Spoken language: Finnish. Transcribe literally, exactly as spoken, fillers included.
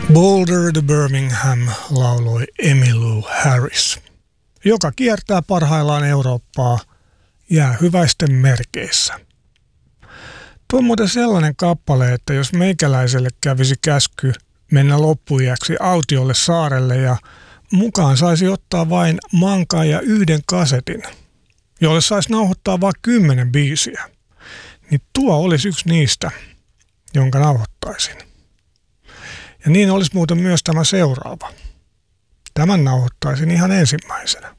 Boulder to Birmingham lauloi Emmylou Harris, joka kiertää parhaillaan Eurooppaa jäähyväisten merkeissä. Tuo on muuten sellainen kappale, että jos meikäläiselle kävisi käsky mennä loppuiäksi autiolle saarelle ja mukaan saisi ottaa vain mankaan ja yhden kasetin, jolle saisi nauhoittaa vain kymmenen biisiä, niin tuo olisi yksi niistä, jonka nauhoittaisin. Ja niin olisi muuten myös tämä seuraava. Tämän nauhoittaisin ihan ensimmäisenä.